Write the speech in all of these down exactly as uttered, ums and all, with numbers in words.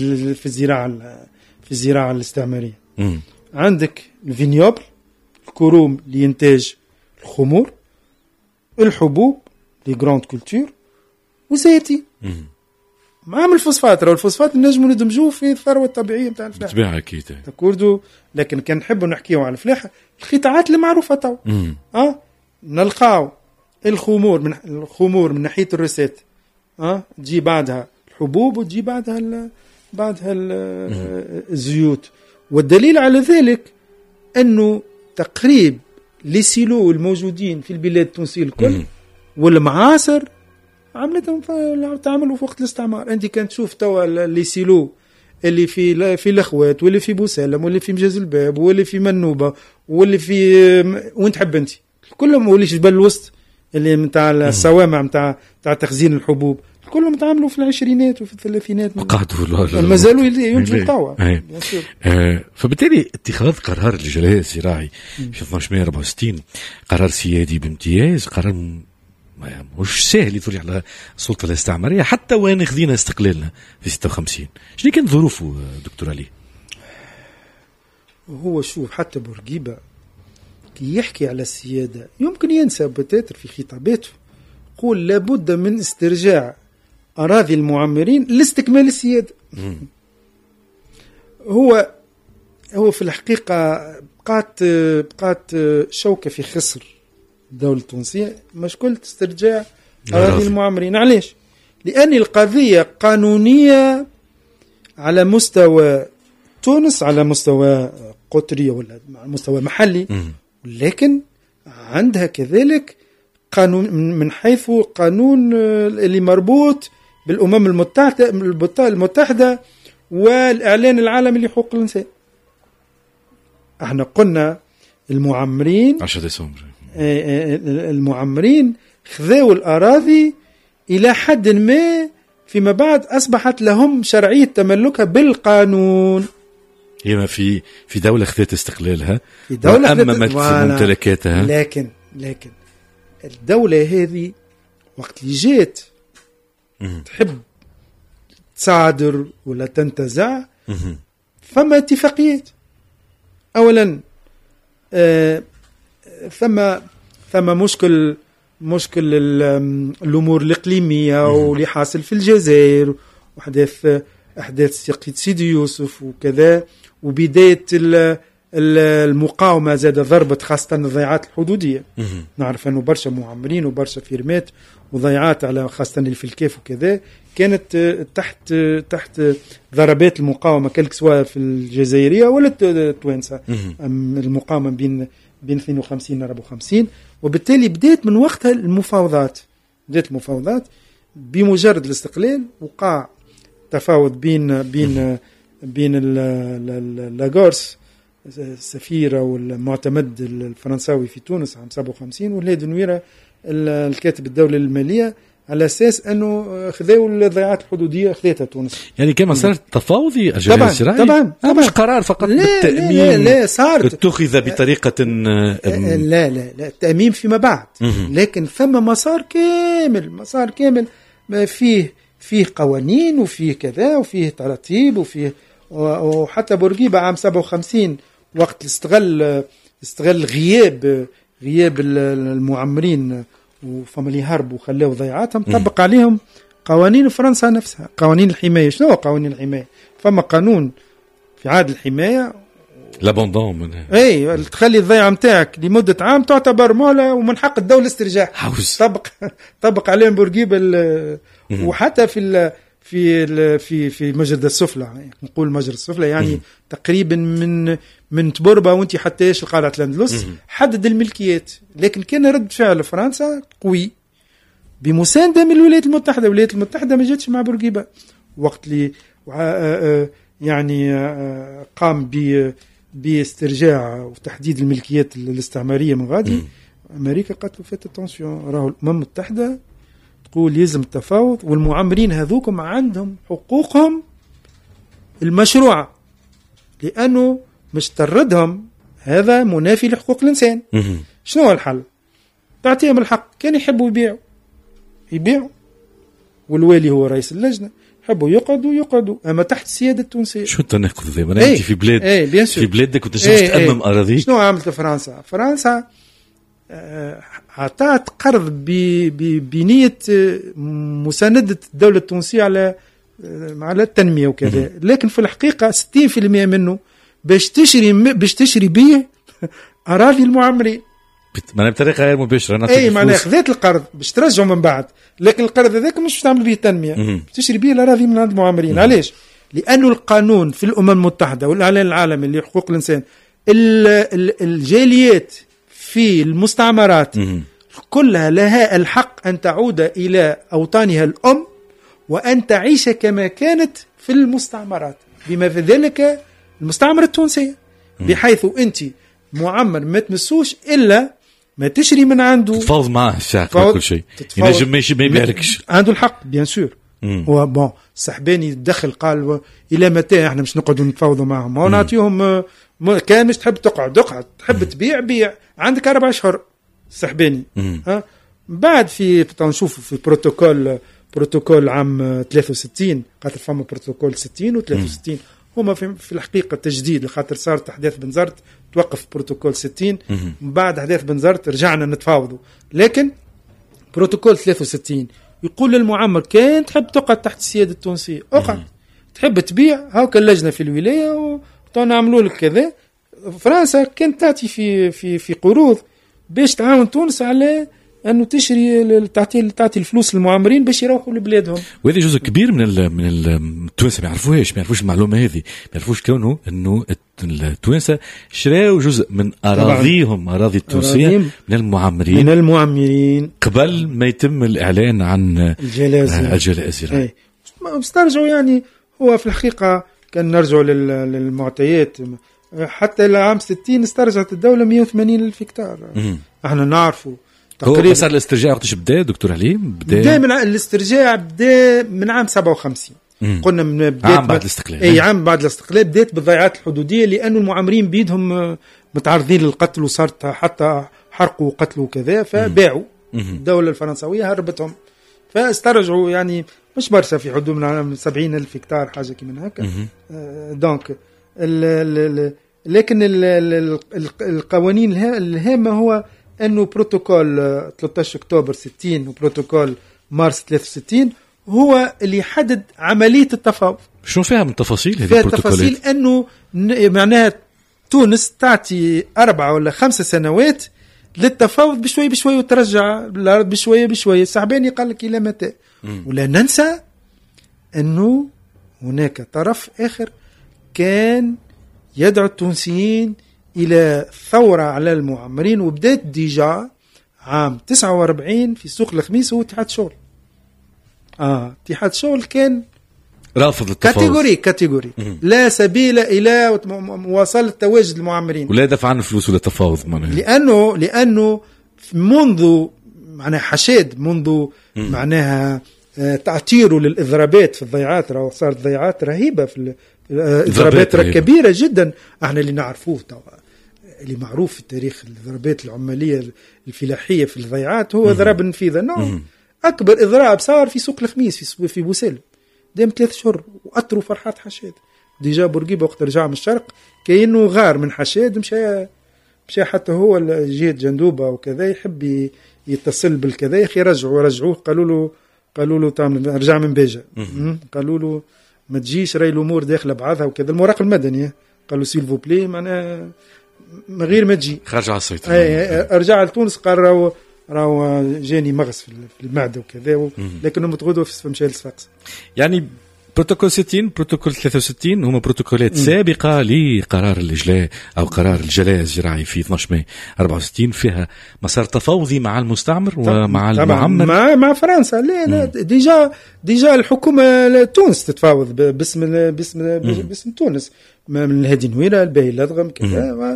في الزراعة في الزراعة الاستعمارية. م. عندك الفينيوبل، الكروم لإنتاج الخمور، الحبوب لي جراند كولتور، وزيتي معامل الفوسفات. راه الفوسفات نجموا ندمجوه في الثروة الطبيعية نتاع الفلاحة طبيعة أكيد تكوردو. لكن كان نحبوا نحكيو على الفلاحة القطاعات المعروفة تو اه نلقاو الخمور من الخمور من ناحية الرسات اه تجي بعدها الحبوب وتجي بعدها ال بعدها ال الزيوت. والدليل على ذلك أنه تقريب لسيلو الموجودين في البلاد التونسية الكل والمعاصر عملتهم تعملوا في وقت الاستعمار. أنت كانت تشوف توا لسيلو اللي في في الأخوات واللي في بوسلم واللي في مجاز الباب واللي في منوبة واللي في وين تحب أنت كلهم، واللي في جبل الوسط اللي متاع الصوامع متاع متاع تخزين الحبوب كلهم تعاملوا في العشرينات وفي الثلاثينات وقعدوا ما زالوا ينتجوا توا. آه فبالتالي اتخاذ قرار الجلاء الزراعي في اثناش مايو أربعة وستين قرار سيادي بامتياز، قرار مش سهل يثري على السلطة الاستعمارية حتى وين خذينا استقلالنا في ستة وخمسين. شنو كانت ظروفه دكتور علي؟ هو شوف حتى بورقيبة كي يحكي على السيادة يمكن ينسى بتاتر في خطاباته يقول لابد من استرجاع أراضي المعمرين لاستكمال السيادة. هو هو في الحقيقة بقات بقات شوكة في خصر الدولة التونسية مشكلة استرجاع أراضي المعمرين. علاش؟ لأن القضية قانونية على مستوى تونس، على مستوى قطري ولا مستوى محلي، لكن عندها كذلك قانون من حيث قانون اللي مربوط بالأمم المتحدة المتحدة والإعلان العالمي لحقوق الإنسان. احنا قلنا المعمرين عشرة ديسمبر المعمرين خذوا الأراضي إلى حد ما، فيما بعد أصبحت لهم شرعية تملكها بالقانون. هي في في دولة خذت استقلالها، في دولة وأممت ممتلكاتها، لكن لكن الدولة هذه وقت اللي جات تحب تصادر ولا تنتزع فما اتفاقيات. أولا آه ثم ثم مشكل مشكل الأمور الإقليمية واللي حاصل في الجزائر وأحداث أحداث سقيط سيدي يوسف وكذا، وبداية المقاومة زاد ضربت خاصة الضيعات الحدودية. نعرف أنه برشا معمرين وبرشا فيرمات وضيعات على خاصة اللي في الكيف وكذا كانت تحت تحت ضربات المقاومة كلك سواء في الجزائرية ولا التوانسة، المقاومة بين بين اثنين وخمسين و أربعة وخمسين. وبالتالي بدأت من وقتها المفاوضات بدأت المفاوضات بمجرد الاستقلال وقع تفاوض بين بين بين لاغورس السفيرة والمعتمد الفرنساوي في تونس عام سبعة وخمسين والهادي نويرة الكاتب الدولة المالية على أساس أنه خذوا الضيعات الحدودية خذتها تونس. يعني كما صارت تفاوضي الجلاء الزراعي طبعا طبعا مش قرار فقط لا بالتأمين. لا لا صارت اتخذ بطريقة لا لا لا التأمين فيما بعد، لكن ثم مسار كامل مسار كامل ما فيه فيه قوانين وفيه كذا وفيه تراتيب وفيه، وحتى بورقيبة عام سبعة وخمسين وقت استغل استغل غياب غياب المعمرين وفما اللي هربوا وخلاوا ضيعاتهم طبق عليهم قوانين فرنسا نفسها، قوانين الحماية. شنو هو قوانين الحماية؟ فما قانون في عهد الحماية لابوندون منها اي تخلي الضيعة متاعك لمدة عام تعتبر مهلة ومن حق الدولة استرجاعها. طبق طبق عليهم بورقيبة. وحتى في في في في مجرد السفلى، يعني نقول مجرد السفلى يعني تقريبا من من تبربة وانت حتى ايش القارة الأندلس حدد الملكيات، لكن كان رد فعل فرنسا قوي بمساندة من الولايات المتحدة. الولايات المتحدة ما جاتش مع بورقيبة وقت اللي يعني قام ب باسترجاع وتحديد الملكيات الاستعمارية من غادي. أمريكا قالت له فات التنسيون، راهو الأمم المتحدة تقول يلزم التفاوض والمعمرين هذوكم عندهم حقوقهم المشروعة، لأنه مش تردهم هذا منافي لحقوق الإنسان. شنو هو الحل؟ تعطيهم الحق، كان يحبوا يبيعوا يبيعوا والوالي هو رئيس اللجنة، يحبوا يقعدوا يقعدوا، اما تحت السياده التونسيه. شو التناقض ذا؟ ما انت في بلاد ايه في بلادك وتنجمش ايه تأمم ايه اراضي. شنو عملت فرنسا؟ فرنسا عطات قرض بنيه مسانده الدوله التونسيه على على التنميه وكذا، لكن في الحقيقه ستين بالمئة منه باش تشري باش تشري به اراضي المعمرين، معناها بطريقه غير مباشره. اي معناها خذيت القرض باش ترجعه من بعد، لكن القرض هذاك مش باش تعمل به تنميه، تشري به الاراضي من عند المعمرين. علاش؟ لانه القانون في الامم المتحده والاعلان العالمي لحقوق الانسان الجاليات في المستعمرات كلها لها الحق ان تعود الى اوطانها الام وان تعيش كما كانت في المستعمرات، بما في ذلك المستعمره التونسيه، بحيث انت معمر ما تمسوش الا ما تشري من عنده، تتفاوض معه الساعه كل شيء، ينجم ماشي ما يباركش، عنده الحق بيان سور. هو بون السحباني دخل قال الى متى احنا مش نقعدوا نتفاوضوا معهم، ما نعطيهم كان مش تحب تقعد اقعد، تحب تبيع بيع، عندك اربع اشهر السحباني. ها بعد في تنشوفوا في بروتوكول بروتوكول عام ثلاثة وستين، خاطر فما بروتوكول ستين و ثلاثة وستين هما في, في الحقيقه تجديد، لخاطر صارت احداث بنزرت توقف بروتوكول ستين، من بعد احداث بنزرت رجعنا نتفاوضوا. لكن بروتوكول ثلاثة وستين يقول للمعمر كان تحب تقعد تحت السياده التونسيه اقعد، تحب تبيع هاك اللجنه في الولايه ونعملوا لك كذا. فرنسا كانت تعطي في في في قروض باش تعاون تونس على انه تشري تعطي تعطي الفلوس للمعمرين باش يروحوا لبلادهم. وهذا جزء كبير من ال من التوانسه ما يعرفوهاش، ما يعرفوش المعلومه هذه، ما يعرفوش كونه انه التوانسه شراوا جزء من اراضيهم، اراضي التونسيه من المعمرين من المعمرين قبل ما يتم الاعلان عن الجلازه الجلازه. اي مسترجعوا يعني. هو في الحقيقه كان نرجعوا للمعطيات، حتى العام ستين استرجعت الدوله مئة وثمانين ألف هكتار. احنا نعرفوا تقريبا. هو مسار الاسترجاع وقتاش بدا دكتور علي؟ بدا بدا من الاسترجاع بدا من عام سبعة وخمسين. مم. قلنا من بداية عام بعد الاستقلال. اي عام بعد الاستقلال بدات بالضيعات الحدوديه، لانه المعمرين بيدهم متعرضين للقتل، وصارت حتى حرقوا وقتلوا وكذا، فباعوا. مم. الدوله الفرنسويه هربتهم، فاسترجعوا يعني مش برشا، في حدود من سبعين ألف هكتار حاجه كيما هكا. آه دونك ال ال لكن ال ال القوانين الهامه هو انه بروتوكول ثلاثة عشر أكتوبر ستين وبروتوكول مارس ثلاثة وستين هو اللي يحدد عمليه التفاوض. شنو فيها من تفاصيل هذه البروتوكولات؟ فيها تفاصيل انه معناها تونس تعطي أربعة ولا خمسة سنوات للتفاوض بشوي بشوي وترجع الارض بشويه بشويه. السعباني قال لك الى متى؟ ولا ننسى انه هناك طرف اخر كان يدعو التونسيين إلى ثورة على المعمرين، وبدأت ديجا عام تسعة وأربعين في سوق الخميس. هو اتحاد شغل آه اتحاد شغل كان رافض التفاوض، كاتيجوري كاتيجوري لا سبيل إلى مواصلة تواجد المعمرين، ولا دفع عن فلوس ولا تفاوض معناها. لأنه لأنه منذ معناها حشاد منذ مم. معناها تعتيره للإضرابات في الضيعات، راه صارت ضيعات رهيبة في إضرابات كبيرة جدا. احنا اللي نعرفوه توا اللي معروف في التاريخ الإضرابات العمالية الفلاحية في الضيعات هو إضراب النفيذة. نعم أكبر إضراب صار في سوق الخميس في في بوسيل، دام ثلاث شهور وأطروا فرحات حشاد. ديجا بورقيبة وقت رجع من الشرق كأنه غار من حشاد، مشى مشى حتى هو جهة جندوبة وكذا يحب يتصل بالكذا، يا أخي رجعوا رجعوه قالوا له قالوا له تعمل رجع من بيجا، قالوا له ما تجيش راي الامور داخله بعضها وكذا. المراقب المدني قالوا سيلفو بلي معناها من غير ما تجي خرج على السيطره. ارجع لتونس قال راهو راهو جاني مغص في المعده وكذا، لكنه متغدوا في مشى للصفاقس. يعني بروتوكول ستين بروتوكول ثلاثة وستين هما بروتوكولات مم. سابقة لقرار الإجلاء أو قرار الجلاء الزراعي في اثني عشر ماي أربعة وستين، فيها مسار تفاوضي مع المستعمر ومع المعمر مع مع فرنسا. لا لا ديجا ديجا الحكومة تونس تتفاوض باسم باسم باسم تونس من الهادي نويرة الباهي الأدغم كذا.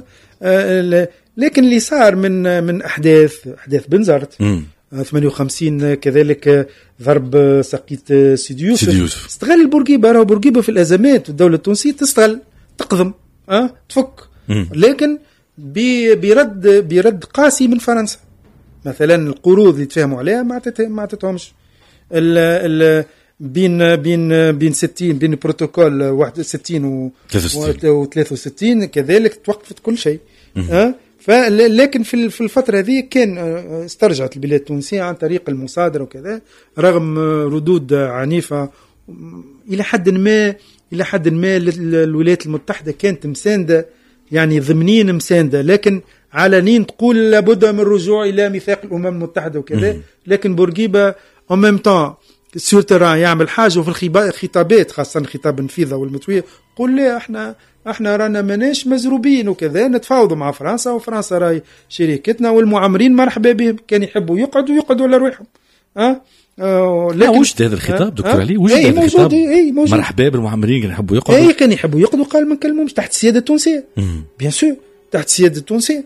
لكن اللي صار من من أحداث أحداث بنزرت مم. ثمانية وخمسين كذلك ضرب سقيت سيدي يوسف، استغل البورقيبة. راهو بورقيبة في الأزمات والدولة التونسية تستغل تقضم أه تفك مم. لكن بيرد بيرد قاسي من فرنسا. مثلا القروض اللي تفهموا عليها ما عطتها ما عطتهمش. بين بين بين ستين بين بروتوكول واحد وستين و ثلاثة وستين كذلك توقفت كل شيء. أه فلكن في في الفترة هذه كان استرجعت البلاد التونسية عن طريق المصادرة وكذا، رغم ردود عنيفة إلى حد ما إلى حد ما الولايات المتحدة كانت مساندة، يعني ضمنين مساندة، لكن علنين تقول لابد من الرجوع إلى ميثاق الأمم المتحدة وكذا. لكن بورقيبة en même temps سور تران يعمل حاجة، وفي الخطابات خاصة خطاب النفيذة والمتوية قول لي احنا احنا رانا ماناش مزروبين وكذا، نتفاوضوا مع فرنسا وفرنسا راي شركتنا والمعمرين مرحبا بهم، كان يحبوا يقعدوا يقعدوا على روحهم. ها أه لكن وجد هذا الخطاب دكتور علي، وجد هذا الخطاب مرحبا بالمعمرين كانوا يحبوا يقعدوا، اي كان يحبوا يقعدوا، قال ما نكلمهمش تحت السيادة التونسية بيان سور، تحت السيادة التونسية.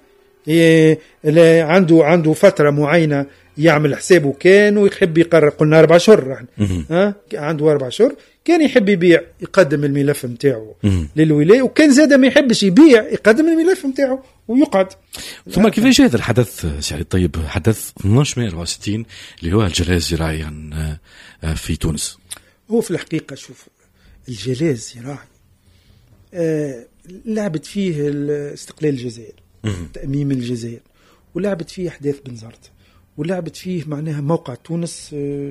عنده عنده فترة معينة يعمل حسابه، كان ويحب يقرر، قلنا أربع شهور ها عنده أربع شهور، كان يحب يبيع يقدم الملف متاعه للولاية، وكان زاد ما يحبش يبيع يقدم الملف متاعه ويقعد. ثم كيفاش هذا الحدث سعيد طيب، حدث اثناش مئة وأربعة وستين اللي هو الجلاء الزراعي في تونس؟ هو في الحقيقة شوف الجلاء الزراعي آه لعبت فيه استقلال الجزائر، تأميم الجزائر، ولعبت فيه أحداث بنزرت، ولعبت فيه معناها موقع تونس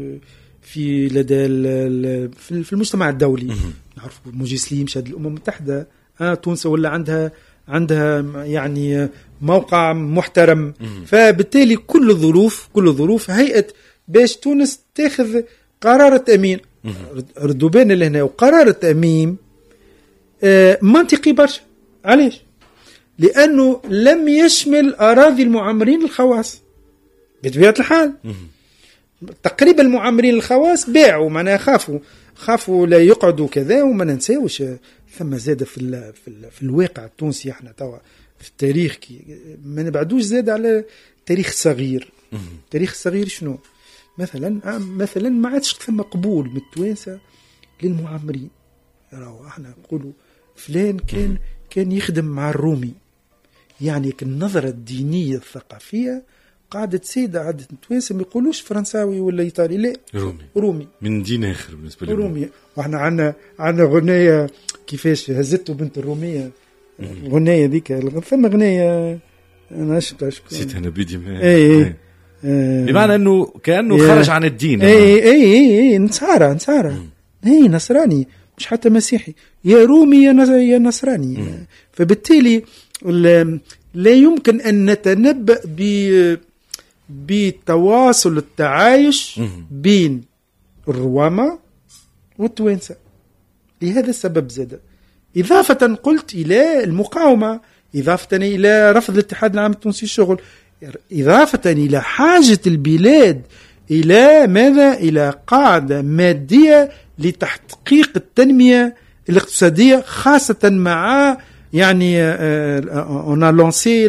في لدى في المجتمع الدولي. نعرف مجلسلي مشهد الأمم المتحدة، آه تونس ولا عندها عندها يعني موقع محترم. فبالتالي كل الظروف كل الظروف هيئت باش تونس تاخذ قرار التأمين. ردوا بالنا لهنا، وقرار التأمين آه منطقي برشا. علاش؟ لأنه لم يشمل أراضي المعمرين الخواص بطبيعة الحال. تقريبا المعمرين الخواص باعوا، معناها خافوا خافوا لا يقعدوا كذا. وما ننساوش ثم زاد في ال في, ال في الواقع التونسي احنا توا في التاريخ كي ما نبعدوش زاد على تاريخ صغير. تاريخ صغير شنو؟ مثلا مثلا ما عادش ثم قبول من التوانسه للمعمرين. راهو احنا نقولوا فلان كان كان يخدم مع الرومي، يعني النظرة الدينية الثقافية قاعدة سيدة عدة توانسة ما يقولوش فرنساوي ولا إيطالي، لا رومي رومي من دين آخر بالنسبة لهم رومي. وإحنا عنا عنا غنية كيفاش هزته بنت الرومية، غنية ذيك ثم غنية أنا شفتها نسيت أنا بيدي ما إيه بمعنى إنه كأنه خرج عن الدين. إيه إيه إيه نصارى نصارى إيه نصراني مش حتى مسيحي، يا رومي يا نصراني. فبالتالي لا يمكن أن نتنبأ بتواصل التعايش بين الروامة والتوانسة لهذا السبب. زاد إضافة قلت إلى المقاومة، إضافة إلى رفض الاتحاد العام التونسي الشغل، إضافة إلى حاجة البلاد إلى ماذا؟ إلى قاعدة مادية لتحقيق التنمية الاقتصادية، خاصة مع يعني on a lancé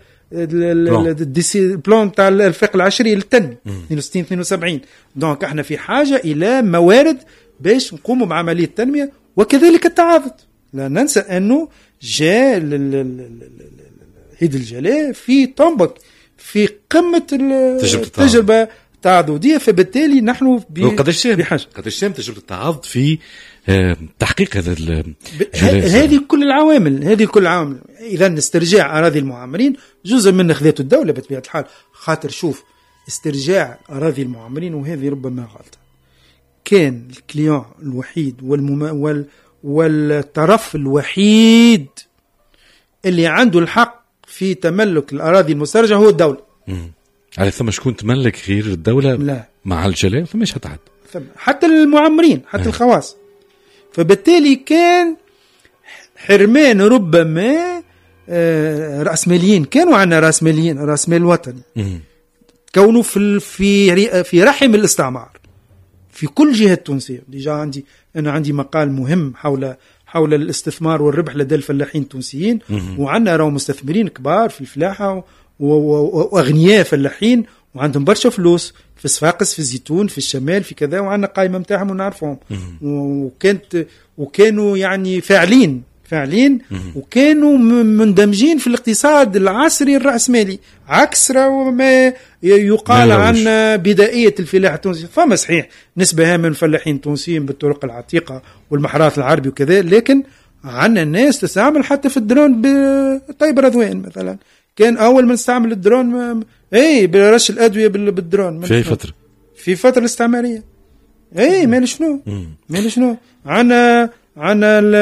البلان تاع الفاق العشري للتنمية اثنين وستين اثنين وسبعين. دونك احنا في حاجة إلى موارد باش نقوم بعملية التنمية وكذلك التعاضد. لا ننسى أنه جاء هيد الجلاء في طنبك في قمة التجربة التعاضدية. فبالتالي نحن قداش بحاجة قداش ساهم تجربة التعاضد في تحقيق هذا الجلاء؟ هذه كل العوامل هذه كل العوامل. إذا استرجاع أراضي المعمرين جزء من أخذته الدولة بطبيعة الحال. خاطر شوف استرجاع أراضي المعمرين وهذه ربما غلطة، كان الكليون الوحيد والمم... وال... والطرف الوحيد اللي عنده الحق في تملك الأراضي المسترجعة هو الدولة. مم. على ثم شكون تملك غير الدولة؟ لا. مع الجلاء فماش هتعد حتى المعمرين حتى اه. الخواص. فبالتالي كان حرمان ربما رأسماليين، كانوا عندنا رأسماليين رأسمال وطني كونوا في في في رحم الاستعمار في كل جهة تونسية. ديجا عندي أنا عندي مقال مهم حول حول الاستثمار والربح لدى الفلاحين التونسيين، وعندنا راهو مستثمرين كبار في الفلاحة وأغنياء فلاحين وعندهم برشا فلوس في صفاقس في الزيتون في الشمال في كذا، وعندنا قائمة متاعهم ونعرفهم، وكانت وكانوا يعني فاعلين فاعلين وكانوا مندمجين في الاقتصاد العصري الرأسمالي عكس ما يقال عن بدائية الفلاح التونسي. فما صحيح نسبة من الفلاحين تونسيين بالطرق العتيقة والمحراث العربي وكذا، لكن عنا الناس تستعمل حتى في الدرون بطيب رضوان مثلا كان أول من استعمل الدرون اي برش الأدوية بالدرون في فترة في فترة الاستعمارية. اي مال شنو مال شنو عنا عنا ال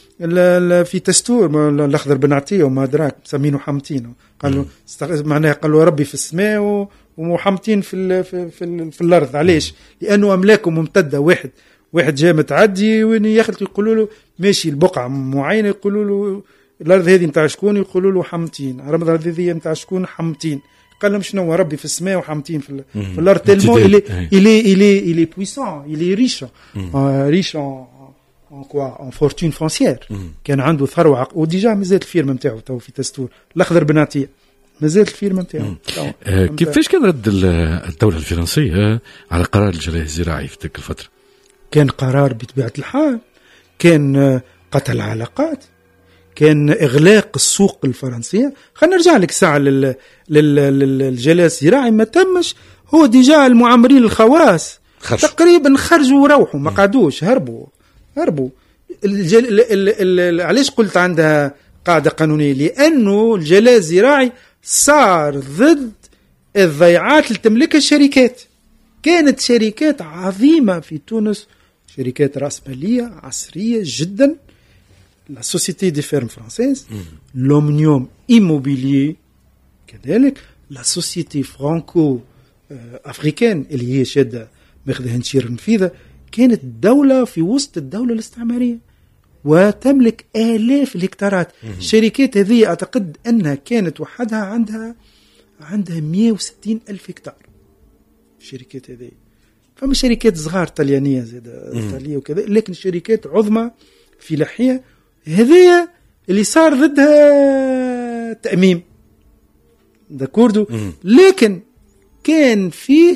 ال في تستور الاخضر بنعطيه وما دراك مسمينه حمتين قالوا معناها قالوا ربي في السماء ومحمتين في ال في في, ال في الارض. علاش؟ لانه املاكه ممتده. واحد واحد جاء متعدي وين ياخذ يقولوا له ماشي البقعه معينه يقولوا له الارض هذه نتاع شكون يقولوا له حمتين الارض هذه نتاع شكون حمتين. قال لهم شنو ربي في السماء وحمتين في, في الارض تلمو الي الي الي الي بويسون الي ريش ريش en quoi en fortune foncière. كان عنده ثروة وديجا مازالت الفيرما نتاعو تو في تستور الأخضر بناتية مازالت الفيرما نتاعو. آه كيفاش كان رد الدولة الفرنسية على قرار الجلاء الزراعي في تلك الفترة؟ كان قرار بطبيعة الحال، كان قتل العلاقات، كان إغلاق السوق الفرنسية. خلينا نرجع لك ساعة لل... لل... للجلاء الزراعي ما تمش. هو ديجا المعمرين الخواص خرج. تقريبا خرجوا وروحوا ما قعدوش هربوا هربوا. الجل... ال... ال... ال... علاش قلت عندها قاعدة قانونية؟ لأنه الجلاء الزراعي صار ضد الضيعات اللي تملكها الشركات. كانت شركات عظيمة في تونس، شركات رأسمالية عصرية جدا، لا سوسيتي دي فيرم فرانسيز، لومنيوم إيموبيليي كذلك، لا سوسيتي فرانكو أفريكان اللي هي شادة ماخذة هنشير النفيذة. كانت دولة في وسط الدولة الاستعمارية وتملك آلاف الهكتارات. الشركات هذه أعتقد أنها كانت وحدها عندها عندها مئة وستين ألف هكتار. الشركات هذه فما شركات صغار طليانية زي إيطالية وكذا، لكن شركات عظمى فلاحية هذه اللي صار ضدها تأميم داكوردو. لكن كان فيه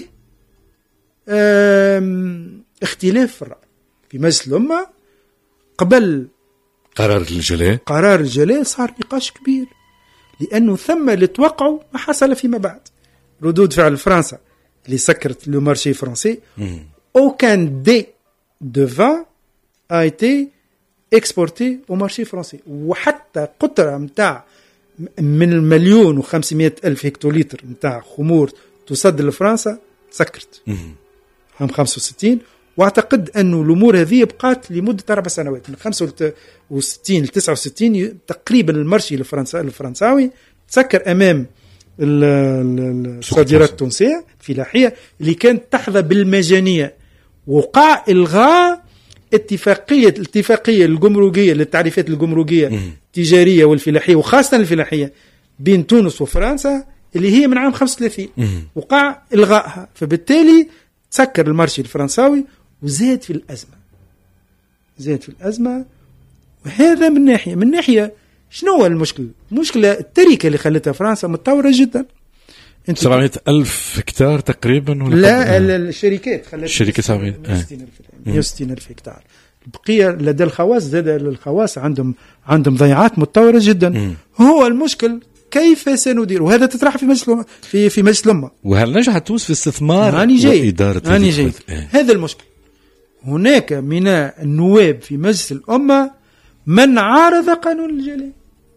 اختلاف في الرأي في مجلس الأمة قبل قرار الجلاء. قرار الجلاء صار نقاش كبير لأنه ثم اللي توقعوا ما حصل فيما بعد. ردود فعل فرنسا اللي سكرت لو مارشي فرنسي، aucun دي de vin a été exporté au marché français. وحتى قطرة متاع من المليون وخمسمائة ألف هكتوليتر متاع خمور تصدر لفرنسا سكرت عام خمسة وستين. واعتقد أنه الأمور هذه بقات لمدة أربع سنوات من خمسة وستين ل تسعة وستين تقريبا. المارشي الفرنسا الفرنساوي تسكر أمام الصادرات التونسية الفلاحية اللي كانت تحظى بالمجانية. وقع إلغاء اتفاقية الاتفاقية الجمركية للتعريفات الجمركية التجارية والفلاحية وخاصة الفلاحية بين تونس وفرنسا اللي هي من عام خمسة وثلاثين. وقع إلغائها، فبالتالي تسكر المارشي الفرنساوي وزاد في الأزمة زاد في الأزمة. وهذا من ناحية. من ناحية شنو هو المشكلة؟ المشكلة التركة اللي خلتها فرنسا متطورة جدا. سبعمائة ألف هكتار تقريبا ولا لا الشركات خلتها الشركات سبعمائة مئة وستين ألف هكتار. البقية لدى الخواص زاد الخواص عندهم عندهم ضيعات متطورة جدا. م. هو المشكل كيف سندير؟ وهذا تطرح في مجلس في في مجلس الأمة. وهل نجحت تونس في استثمار وإدارة هذه؟ هذا المشكل. هناك من النواب في مجلس الأمة من عارض قانون الجلاء.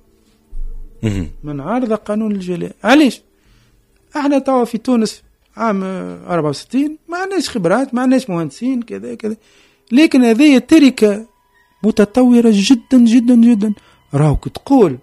من عارض قانون الجلاء. علاش؟ احنا توا في تونس عام أربعة وستين ما عندناش خبرات، ما عندناش مهندسين كذا كذا، لكن هذه تركة متطورة جدا جدا جدا. راهو كتقول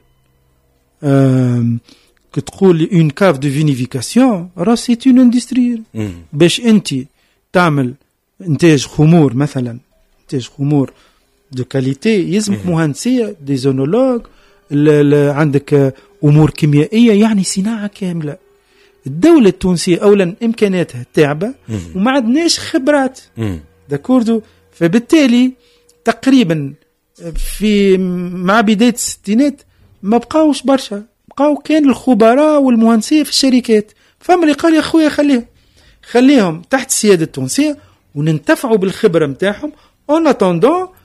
كتقول اون كاف دو فينيفيكاسيون راه سي اون اندستري. باش انت تعمل انتاج خمور مثلا، انتاج خمور دو كاليتي يلزمك مهندسية دي زونولوج، عندك امور كيميائية، يعني صناعة كاملة. الدولة التونسية أولا إمكاناتها تعبة وما عندناش خبرات داكوردو. فبالتالي تقريبا في مع بداية الستينات ما بقاوش برشا، بقاو كان الخبراء والمهندسية في الشركات. فما اللي قال يا أخويا خليهم خليهم تحت السيادة التونسية وننتفعوا بالخبرة متاعهم. en attendant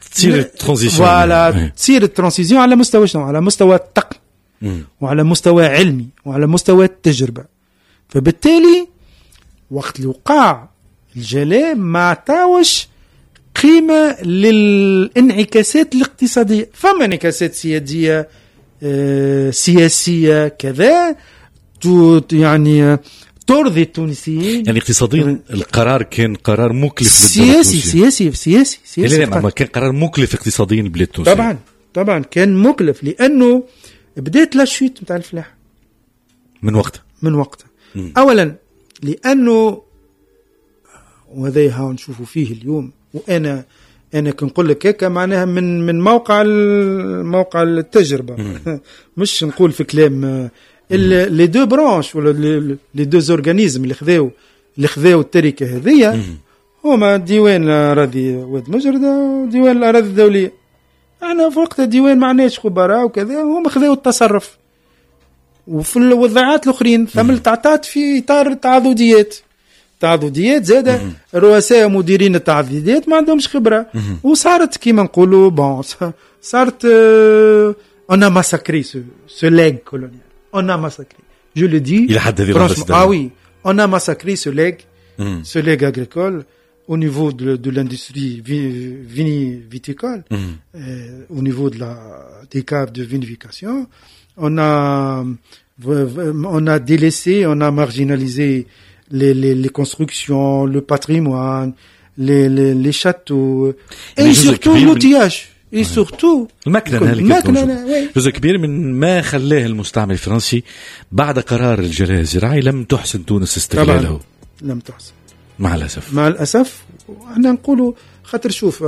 تصير الترانزيسيون ولا تصير الترانزيسيون على مستوى شنو؟ على مستوى التقن مم. وعلى مستوى علمي وعلى مستوى التجربة. فبالتالي وقت اللي وقع الجلاء ما عطاوش قيمة للانعكاسات الاقتصادية. فما انعكاسات سيادية آه سياسية كذا يعني ترضي التونسيين. يعني اقتصاديا القرار كان قرار مكلف سياسي سياسي سياسي سياسي لا لا كان قرار مكلف اقتصاديا للبلاد التونسية. طبعا طبعا كان مكلف لأنه بدأت لا شوت متاع الفلاحة من وقتها من وقتها م. أولا لأنه وهذا ها نشوفوا فيه اليوم. وأنا أنا كنقول لك هكا معناها من من موقع موقع التجربة مش نقول في كلام لي دو برانش ولا لي دو اورغانيزم اللي خذاو اللي خذاو التركه هذيا هما ديوان الاراضي واد مجرده وديوان الاراضي الدوليه. احنا في وقت الديوان ما عندناش خبراء وكذا هما خذاو التصرف. وفي الوضعات الاخرين ثم تعطات في اطار التعاضديات تعاضديات زاده رؤساء مديرين التعاضديات ما عندهمش خبره وصارت كيما نقولوا بون صارت انا ماساكري سو لاغ كولونيال. On a massacré. Je le dis. Il a franchement. Ah oui. On a massacré ce legs, mm. ce legs agricole au niveau de, de l'industrie viniviticole, mm. euh, au niveau de la, des caves de vinification. On a, on a délaissé, on a marginalisé les, les, les constructions, le patrimoine, les, les, les châteaux, et surtout l'outillage. اي سورتو المكنه هذيك جزء كبير من ما خلاه المستعمر الفرنسي بعد قرار الجلاء الزراعي لم تحسن تونس استغلاله. لم تحسن مع الاسف مع الاسف. احنا نقولوا خاطر شوف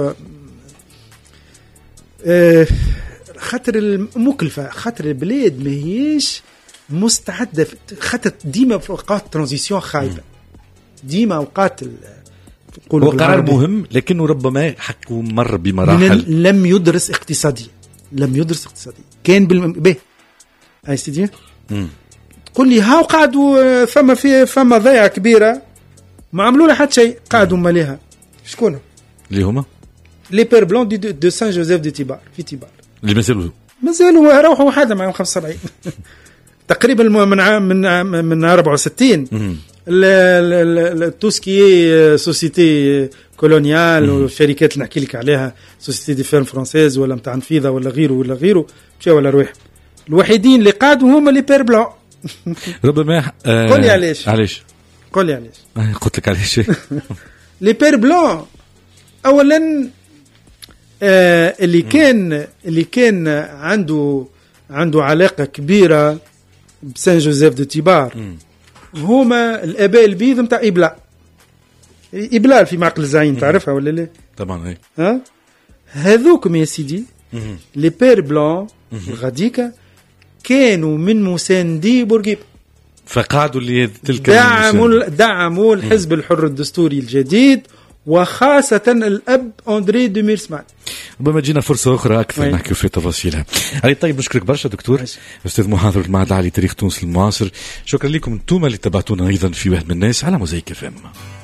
آه خاطر المكلفه خاطر البلاد ماهيش مستعده خاطر ديما في اوقات ترانزيسيون خايبه ديما اوقات هو قرار مهم لكنه ربما حكوا مر بمراحل لم يدرس اقتصاديا لم يدرس اقتصاديا كان بالب اي سيدي تقول لي ها قعدوا فما في فما ضيعه كبيره ما عملوا لها حتى شيء قعدوا مالها شكون اللي هما لي بير بلون دي دو سان جوزيف دي تيبار في تيبار اللي مازالوا مازالوا روحوا واحد معهم خمسة وسبعين تقريبا من عام من من أربعة وستين توسكي سوسيتي كولونيال والشركات اللي نحكي لك عليها سوسيتي دي فيرم فرانسيز ولا نتاع نفيذه ولا غيره ولا غيره مشاو ولا روح الوحيدين اللي قعدوا هما لي بير بلون. ربما آه قول لي علاش علاش قول لي علاش آه قلت لك علاش لي بير بلون اولا آه اللي كان اللي كان عنده عنده علاقه كبيره بسان جوزيف دو تيبار هما الاباء البيض نتاع ابلاء ابلاء في معقل الزعيم تعرفها ولا لا؟ طبعا اي ها هذوكم يا سيدي لي بير بلون غاديكا كانوا من مساندي بورقيبه فقعدوا اللي تلك دعموا دعموا الحزب الحر الدستوري الجديد وخاصة الأب أندري دوميرسمان. ربما جينا فرصة أخرى أكثر وين. نحكي في تفاصيلها. علي طيب نشكرك برشا دكتور عش. أستاذ محاضر المعهد العالي تاريخ تونس المعاصر. شكرا لكم أنتم اللي تبعتونا أيضا في واحد من الناس على موزايك اف ام.